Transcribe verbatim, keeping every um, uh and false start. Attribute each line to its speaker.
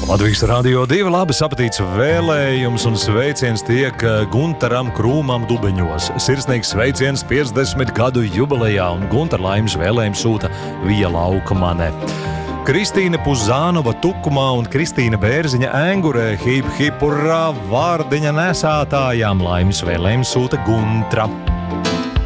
Speaker 1: Latvijas Radio divi labi sapratīts vēlējums un sveiciens tiek Guntaram Krūmam Dubeņos. Sirsnīgs sveiciens piecdesmit gadu jubilejā un Guntar laimes vēlējums sūta Vija Laukamane. Kristīna Puzānova Tukumā un Kristīna Bērziņa Engurē hip hip urā vārdiņa nesātājām laimes vēlējums sūta Guntra.